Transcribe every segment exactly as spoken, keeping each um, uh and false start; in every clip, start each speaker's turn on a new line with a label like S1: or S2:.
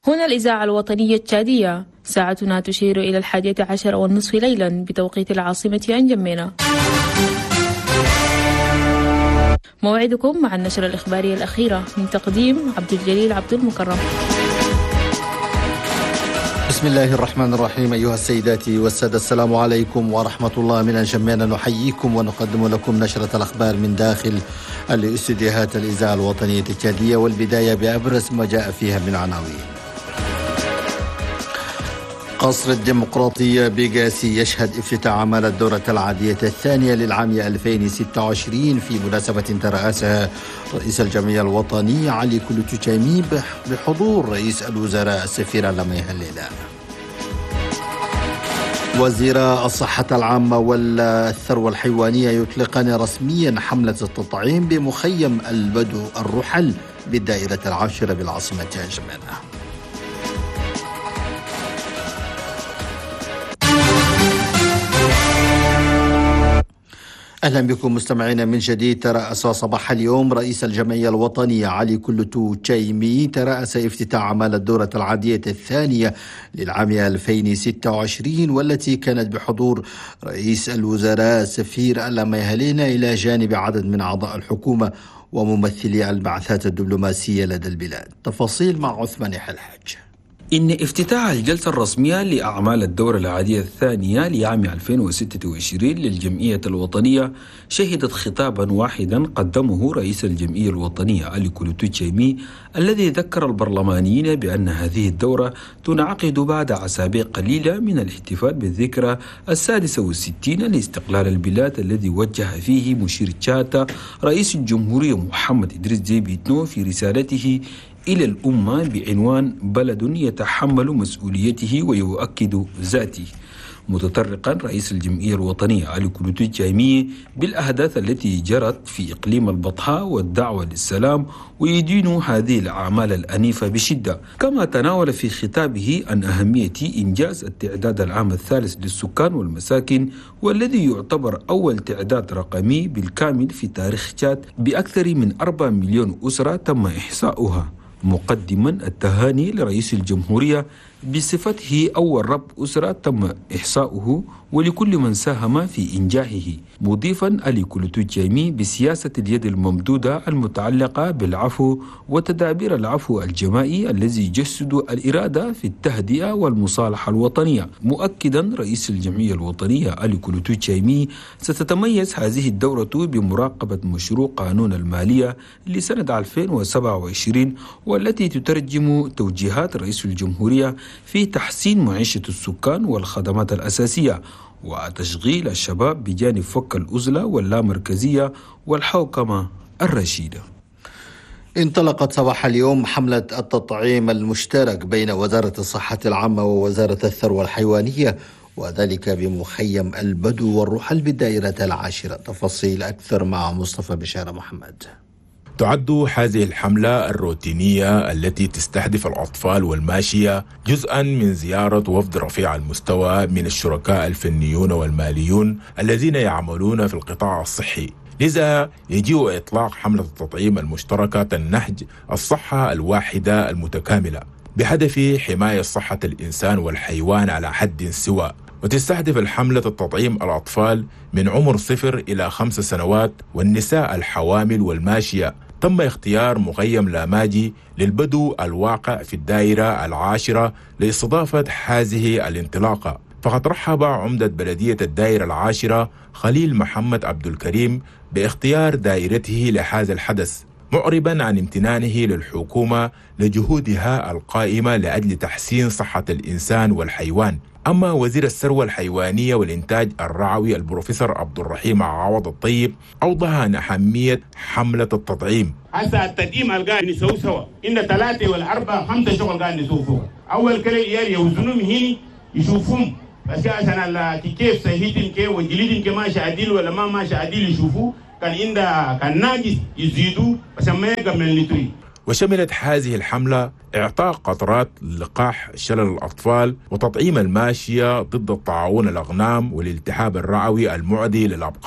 S1: هنا الإذاعة الوطنية التشادية، ساعتنا تشير إلى الحادية عشر والنصف ليلا بتوقيت العاصمة أنجمينا. موعدكم مع النشرة الإخبارية الأخيرة من تقديم عبد الجليل عبد المكرم.
S2: بسم الله الرحمن الرحيم. أيها السيدات والسادة، السلام عليكم ورحمة الله. من أنجمينا نحييكم ونقدم لكم نشرة الأخبار من داخل الاستديوهات الإذاعة الوطنية التشادية، والبداية بأبرز ما جاء فيها من عناوين. قصر الديمقراطية بقاسي يشهد افتتاح أعمال الدورة العادية الثانية للعام ألفين وستة وعشرين في مناسبة ترأسها رئيس الجمعية الوطنية علي كلوتو تشايمي بحضور رئيس الوزراء السفير علامة هليلة. وزير الصحة العامة والثروة الحيوانية يطلقان رسميا حملة التطعيم بمخيم البدو الرحل بالدائرة العاشرة بالعاصمة أنجمينا. أهلا بكم مستمعينا من جديد. ترأس صباح اليوم رئيس الجمعية الوطنية علي كلوتو تشايمي ترأس افتتاح أعمال الدورة العادية الثانية للعام ألفين وستة وعشرين، والتي كانت بحضور رئيس الوزراء السفير علامة هليلة إلى جانب عدد من أعضاء الحكومة وممثلي البعثات الدبلوماسية لدى البلاد. تفاصيل مع عثمان حلحج.
S3: إن افتتاح الجلسة الرسمية لأعمال الدورة العادية الثانية لعام ألفين وستة وعشرين للجمعية الوطنية شهدت خطابا واحدا قدمه رئيس الجمعية الوطنية علي كلوتو تشايمي، الذي ذكر البرلمانيين بأن هذه الدورة تنعقد بعد أسابيع قليلة من الاحتفال بالذكرى السادسة والستين لاستقلال البلاد، الذي وجه فيه مشير تشاتا رئيس الجمهورية محمد إدريس ديبي إتنو في رسالته إلى الأمة بعنوان بلد يتحمل مسؤوليته ويؤكد ذاته، متطرقا رئيس الجمعية الوطنية علي كلوتو تشايمي بالأحداث التي جرت في إقليم البطحاء والدعوة للسلام، ويدين هذه الأعمال الأنيفة بشدة. كما تناول في خطابه عن أهمية إنجاز التعداد العام الثالث للسكان والمساكن، والذي يعتبر أول تعداد رقمي بالكامل في تاريخ تشاد بأكثر من أربعة مليون أسرة تم إحصاؤها، مقدما التهاني لرئيس الجمهورية بصفته أول رب أسرة تم إحصاؤه ولكل من ساهم في إنجاحه، مضيفا علي كلوتو تشايمي بسياسة اليد الممدودة المتعلقة بالعفو وتدابير العفو الجماعي الذي يجسد الإرادة في التهدئة والمصالحة الوطنية، مؤكدا رئيس الجمعية الوطنية علي كلوتو تشايمي ستتميز هذه الدورة بمراقبة مشروع قانون المالية لسنة ألفين وسبعة وعشرين، والتي تترجم توجيهات رئيس الجمهورية في تحسين معيشة السكان والخدمات الأساسية وتشغيل الشباب بجانب فك الأزلة واللامركزية والحوكمة الرشيدة.
S2: انطلقت صباح اليوم حملة التطعيم المشترك بين وزارة الصحة العامة ووزارة الثروة الحيوانية، وذلك بمخيم البدو والرحل بالدائرة العاشرة. تفاصيل أكثر مع مصطفى بشارة محمد.
S4: تعد هذه الحملة الروتينية التي تستهدف الأطفال والماشية جزءا من زيارة وفد رفيع المستوى من الشركاء الفنيون والماليون الذين يعملون في القطاع الصحي، لذا يجيء إطلاق حملة التطعيم المشتركة تنهج الصحة الواحدة المتكاملة بهدف حماية صحة الإنسان والحيوان على حد سواء. وتستهدف الحملة التطعيم الأطفال من عمر صفر إلى خمس سنوات والنساء الحوامل والماشية. تم اختيار مخيم لاماجي للبدو الواقع في الدائرة العاشرة لاستضافة هذه الانطلاقة، فقد رحب عمدة بلدية الدائرة العاشرة خليل محمد عبد الكريم باختيار دائرته لهذا الحدث، معربا عن امتنانه للحكومة لجهودها القائمة لأجل تحسين صحة الإنسان والحيوان. أما وزير الثروة الحيوانية والإنتاج الرعوي البروفيسور عبد الرحيم عوض الطيب أوضح عن أهمية حملة التطعيم.
S5: هسا التطعيم القاعد نسوي سوا إن ثلاثة والأربعة خمسة شغل قاعد نسوي فوق. أول كلام يالي يوزنهم هني يشوفهم بس عشان الله كيف صحيتهم كيف وجلدهم كيف ماشي عديل ولا ما ماشي عديل يشوفوا، كان عند كان ناقص يزيدوا بس ما يكمل نتوي.
S4: وشملت هذه الحملة إعطاء قطرات لقاح شلل الأطفال وتطعيم الماشية ضد الطاعون الأغنام والالتهاب الرعوي المعدي للأبقار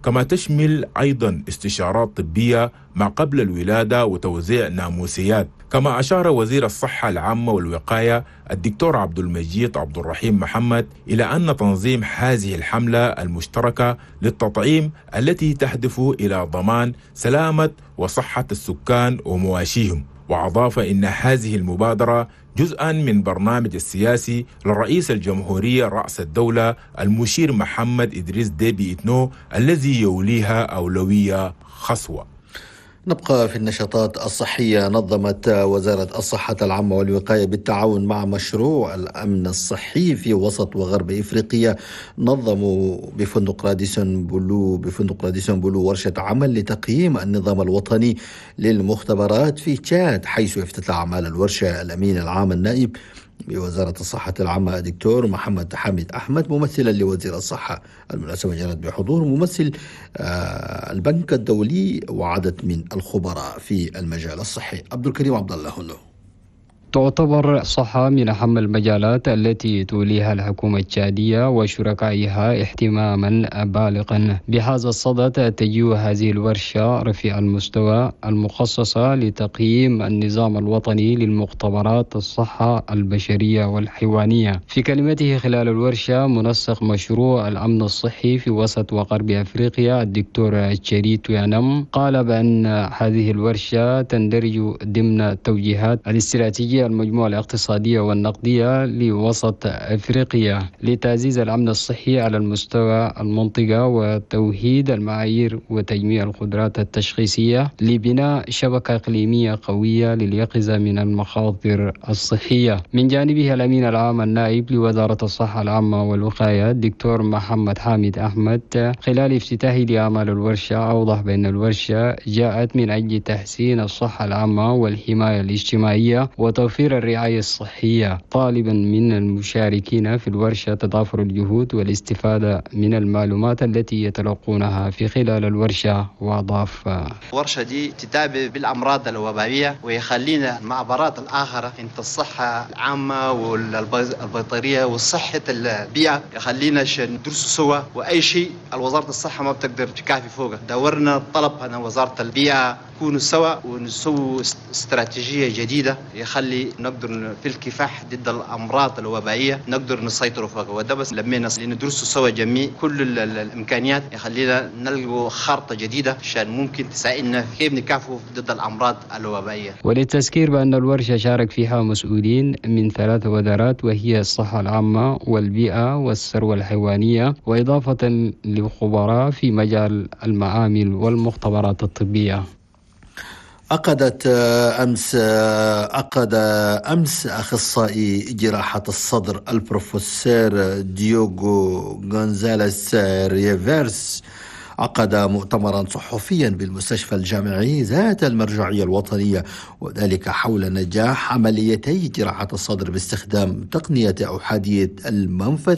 S4: كما تشمل أيضا استشارات طبية ما قبل الولادة وتوزيع ناموسيات. كما أشار وزير الصحة العامة والوقاية الدكتور عبد المجيد عبد الرحيم محمد إلى أن تنظيم هذه الحملة المشتركة للتطعيم التي تهدف إلى ضمان سلامة وصحة السكان ومواشيهم، وأضاف إن هذه المبادرة جزءا من برنامج السياسي لرئيس الجمهورية رأس الدولة المشير محمد إدريس ديبي إتنو الذي يوليها أولوية خصوة.
S2: نبقى في النشاطات الصحية. نظمت وزارة الصحة العامة والوقاية بالتعاون مع مشروع الأمن الصحي في وسط وغرب إفريقيا، نظموا بفندق راديسون بلو بفندق راديسون بلو ورشة عمل لتقييم النظام الوطني للمختبرات في تشاد، حيث افتتح أعمال الورشة الأمين العام النائب بوزارة الصحة العامة الدكتور محمد حامد أحمد ممثلا لوزير الصحة. المناسبة جرت بحضور ممثل البنك الدولي وعدد من الخبراء في المجال الصحي. عبد الكريم عبد الله هلو.
S6: تعتبر الصحة من أهم المجالات التي توليها الحكومة التشادية وشركائها اهتماما بالغا. بهذا الصدد تجيء هذه الورشة رفيع المستوى المخصصة لتقييم النظام الوطني للمختبرات الصحة البشرية والحيوانية. في كلمته خلال الورشة منسق مشروع الأمن الصحي في وسط وغرب أفريقيا الدكتور تشيري تويانم قال بأن هذه الورشة تندرج ضمن توجيهات الاستراتيجية المجموعة الاقتصادية والنقدية لوسط أفريقيا لتعزيز الأمن الصحي على المستوى المنطقة وتوحيد المعايير وتجميع القدرات التشخيصية لبناء شبكة إقليمية قوية لليقظة من المخاطر الصحية. من جانبه الأمين العام النائب لوزارة الصحة العامة والوقاية الدكتور محمد حامد أحمد خلال افتتاحه لأعمال الورشة أوضح بأن الورشة جاءت من أجل تحسين الصحة العامة والحماية الاجتماعية وتوفير الرعاية الصحية، طالبا من المشاركين في الورشة تضافر الجهود والاستفادة من المعلومات التي يتلقونها في خلال الورشة. وأضاف
S7: الورشة دي تتابع بالأمراض الوبائية ويخلينا المعبرات الآخرة انت الصحة العامة والبيطرية والصحة البيئة يخلينا ندرس سوا، وأي شيء الوزارة الصحة ما بتقدر تكافي فوقه. دورنا طلب أنا وزارة البيئة نكونوا سوا ونسوي استراتيجية جديدة يخلي نقدر في الكفاح ضد الأمراض الوبائية نقدر نسيطر فوقها. وده بس لما ندرسوا سوا جميع كل الإمكانيات يخلينا نلقوا خارطة جديدة عشان ممكن تساعدنا كيف نكافح ضد الأمراض الوبائية.
S6: وللتذكير بأن الورشة شارك فيها مسؤولين من ثلاث وزارات وهي الصحة العامة والبيئة والثروة الحيوانية، وإضافة لخبراء في مجال المعامل والمختبرات الطبية.
S2: عقدت أمس عقد أمس أخصائي جراحة الصدر البروفيسور ديوغو غونزاليس ريفيرس عقد مؤتمرا صحفيا بالمستشفى الجامعي ذات المرجعية الوطنية، وذلك حول نجاح عمليتي جراحة الصدر باستخدام تقنية أحادية المنفذ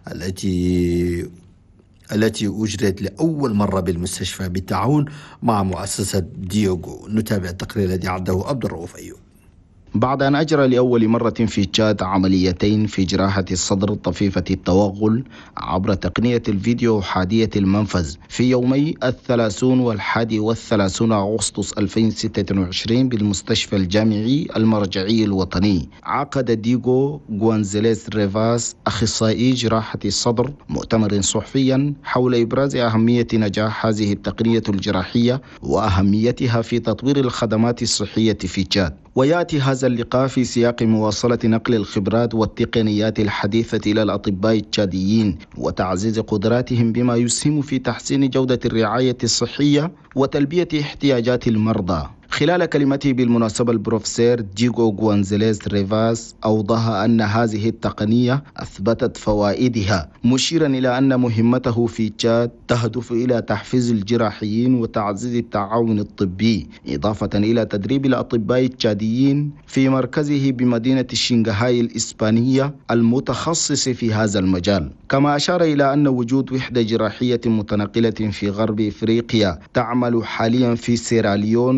S2: التي التي أجرت لأول مرة بالمستشفى بالتعاون مع مؤسسة ديوغو. نتابع التقرير الذي عده عبد الرؤوف أيوب.
S8: بعد أن أجرى لأول مرة في تشاد عمليتين في جراحة الصدر طفيفة التوغل عبر تقنية الفيديو أحادية المنفذ في يومي الثلاثون والحادي والثلاثون أغسطس ألفين وستة وعشرين بالمستشفى الجامعي المرجعي الوطني، عقد ديغو غونزاليس ريفاس أخصائي جراحة الصدر مؤتمر صحفيا حول إبراز أهمية نجاح هذه التقنية الجراحية وأهميتها في تطوير الخدمات الصحية في تشاد. ويأتي هذا اللقاء في سياق مواصلة نقل الخبرات والتقنيات الحديثة إلى الأطباء التشاديين وتعزيز قدراتهم بما يسهم في تحسين جودة الرعاية الصحية وتلبية احتياجات المرضى. خلال كلمته بالمناسبة البروفيسور ديغو غونزاليس ريفاس أوضح أن هذه التقنية أثبتت فوائدها، مشيرا إلى أن مهمته في تشاد تهدف إلى تحفيز الجراحيين وتعزيز التعاون الطبي، إضافة إلى تدريب الأطباء التشاديين في مركزه بمدينة الشنغهاي الإسبانية المتخصص في هذا المجال. كما أشار إلى أن وجود وحدة جراحية متنقلة في غرب إفريقيا تعمل حاليا في سيراليون وغانا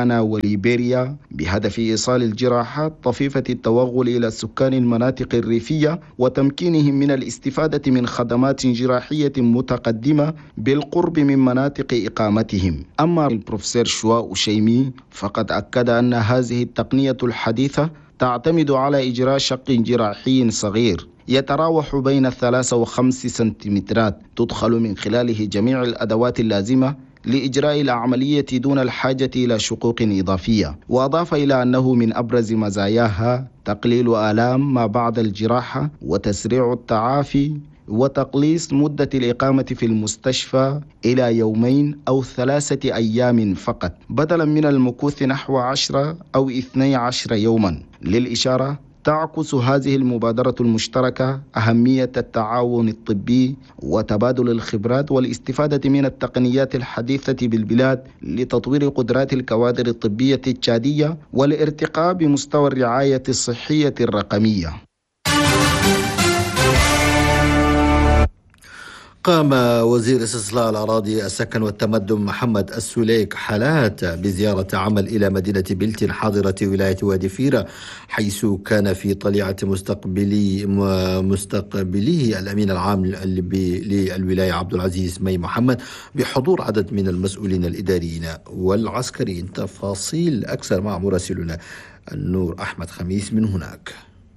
S8: غانا وليبيريا بهدف إيصال الجراحات طفيفة التوغل إلى سكان المناطق الريفية وتمكينهم من الاستفادة من خدمات جراحية متقدمة بالقرب من مناطق إقامتهم. أما البروفيسور شواء أشيمي فقد أكد أن هذه التقنية الحديثة تعتمد على إجراء شق جراحي صغير يتراوح بين ثلاثة وخمس سنتيمترات تدخل من خلاله جميع الأدوات اللازمة لإجراء العملية دون الحاجة إلى شقوق إضافية. وأضاف إلى أنه من أبرز مزاياها تقليل آلام ما بعد الجراحة وتسريع التعافي وتقليص مدة الإقامة في المستشفى إلى يومين أو ثلاثة أيام فقط بدلا من المكوث نحو عشرة أو اثني عشر يوما. للإشارة تعكس هذه المبادرة المشتركة أهمية التعاون الطبي وتبادل الخبرات والاستفادة من التقنيات الحديثة بالبلاد لتطوير قدرات الكوادر الطبية التشادية والارتقاء بمستوى الرعاية الصحية الرقمية.
S2: قام وزير استصلاح الأراضي السكن والتمدن محمد السليك حالات بزيارة عمل إلى مدينة بلتن حاضرة ولاية وادي فيرة، حيث كان في طليعة مستقبلي مستقبليه الأمين العام للولاية عبد العزيز مي محمد بحضور عدد من المسؤولين الإداريين والعسكريين. تفاصيل أكثر مع مراسلنا النور أحمد خميس من هناك.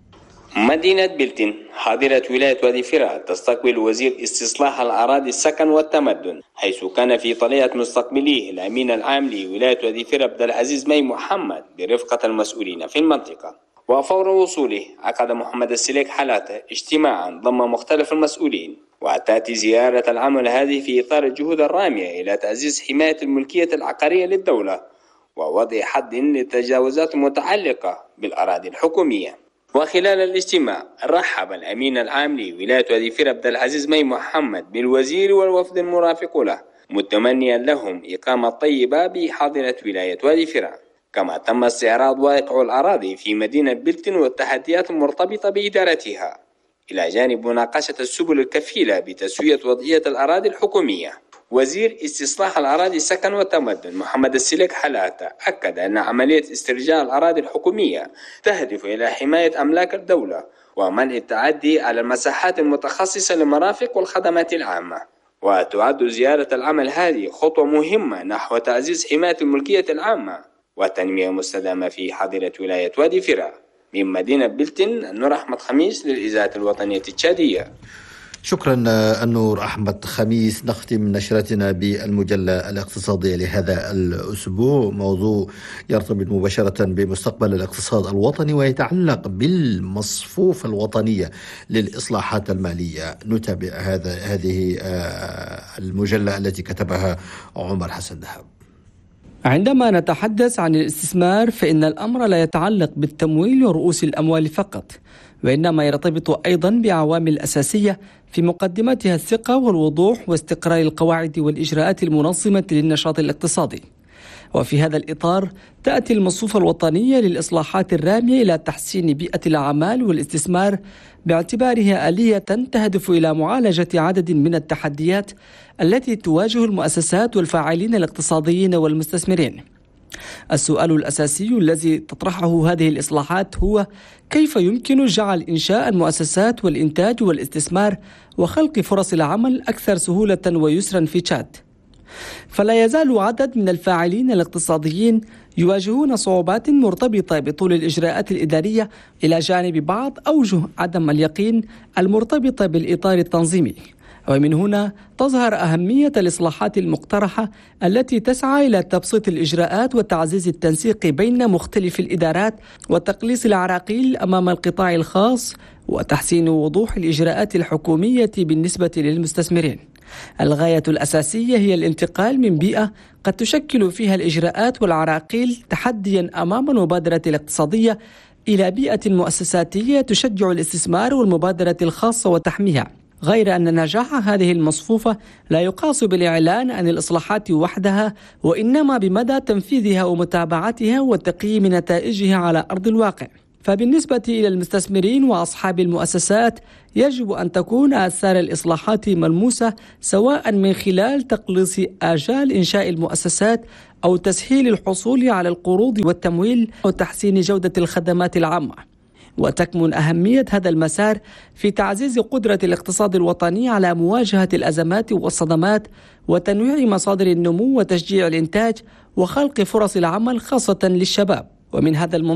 S9: مدينة بلتن حاضرة ولاية وادي فيرة تستقبل وزير استصلاح الأراضي السكن والتمدن، حيث كان في طليعة مستقبليه الأمين العام لولاية وادي فيرة عبد العزيز مي محمد برفقة المسؤولين في المنطقة. وفور وصوله عقد محمد السليك حالات اجتماعا ضم مختلف المسؤولين، وتأتي زيارة العمل هذه في إطار الجهود الرامية إلى تعزيز حماية الملكية العقارية للدولة ووضع حد للتجاوزات المتعلقة بالأراضي الحكومية. وخلال الاجتماع رحب الأمين العام لولاية وادي فيرة عبد العزيز مي محمد بالوزير والوفد المرافق له، متمنيا لهم إقامة طيبة بحاضرة ولاية وادي فيرة. كما تم استعراض واقع الأراضي في مدينة بلتن والتحديات المرتبطة بإدارتها، إلى جانب مناقشة السبل الكفيلة بتسوية وضعية الأراضي الحكومية. وزير استصلاح الأراضي السكن والتمدن محمد السليك حلاته أكد أن عملية استرجاع الأراضي الحكومية تهدف إلى حماية أملاك الدولة ومنع التعدي على المساحات المتخصصة للمرافق والخدمات العامة. وتعد زيارة العمل هذه خطوة مهمة نحو تعزيز حماية الملكية العامة والتنمية المستدامة في حاضرة ولاية وادي فيرة. من مدينة بلتن النور أحمد خميس للإذاعة الوطنية التشادية.
S2: شكرا النور أحمد خميس. نختم نشرتنا بالمجلة الاقتصادية لهذا الأسبوع، موضوع يرتبط مباشرة بمستقبل الاقتصاد الوطني ويتعلق بالمصفوفة الوطنية للإصلاحات المالية. نتابع هذا هذه المجلة التي كتبها عمر حسن دهب.
S10: عندما نتحدث عن الاستثمار فإن الأمر لا يتعلق بالتمويل ورؤوس الأموال فقط، وإنما يرتبط أيضا بعوامل أساسية في مقدمتها الثقة والوضوح واستقرار القواعد والإجراءات المنظمة للنشاط الاقتصادي. وفي هذا الإطار تأتي المصفوفة الوطنية للإصلاحات الرامية إلى تحسين بيئة الأعمال والاستثمار باعتبارها آلية تهدف إلى معالجة عدد من التحديات التي تواجه المؤسسات والفاعلين الاقتصاديين والمستثمرين. السؤال الأساسي الذي تطرحه هذه الإصلاحات هو كيف يمكن جعل إنشاء المؤسسات والإنتاج والاستثمار وخلق فرص العمل أكثر سهولة ويسرا في تشاد. فلا يزال عدد من الفاعلين الاقتصاديين يواجهون صعوبات مرتبطة بطول الإجراءات الإدارية إلى جانب بعض أوجه عدم اليقين المرتبطة بالإطار التنظيمي. ومن هنا تظهر أهمية الإصلاحات المقترحة التي تسعى إلى تبسيط الإجراءات وتعزيز التنسيق بين مختلف الإدارات وتقليص العراقيل أمام القطاع الخاص وتحسين وضوح الإجراءات الحكومية بالنسبة للمستثمرين. الغاية الأساسية هي الانتقال من بيئة قد تشكل فيها الإجراءات والعراقيل تحديا أمام المبادرة الاقتصادية إلى بيئة مؤسساتية تشجع الاستثمار والمبادرة الخاصة وتحميها، غير أن نجاح هذه المصفوفة لا يقاس بالإعلان عن الإصلاحات وحدها، وإنما بمدى تنفيذها ومتابعتها وتقييم نتائجها على أرض الواقع. فبالنسبة إلى المستثمرين وأصحاب المؤسسات يجب أن تكون آثار الإصلاحات ملموسة، سواء من خلال تقليص آجال إنشاء المؤسسات أو تسهيل الحصول على القروض والتمويل أو تحسين جودة الخدمات العامة. وتكمن أهمية هذا المسار في تعزيز قدرة الاقتصاد الوطني على مواجهة الأزمات والصدمات وتنويع مصادر النمو وتشجيع الإنتاج وخلق فرص العمل خاصة للشباب. ومن هذا المنطلق